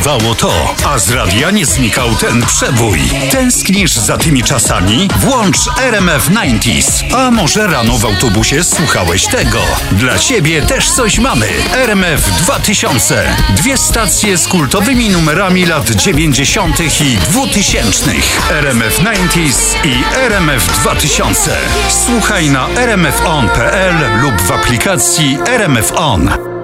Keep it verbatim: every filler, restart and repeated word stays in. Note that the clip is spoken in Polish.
bywało to, a z radia nie znikał ten przebój. Tęsknisz za tymi czasami? Włącz R M F dziewięćdziesiąt. A może rano w autobusie słuchałeś tego? Dla ciebie też coś mamy. R M F dwa tysiące. Dwie stacje z kultowymi numerami lat dziewięćdziesiątych i dwutysięcznych. R M F dziewięćdziesiąt i R M F dwa tysiące. Słuchaj na r m f on kropka p l lub w aplikacji R M F On.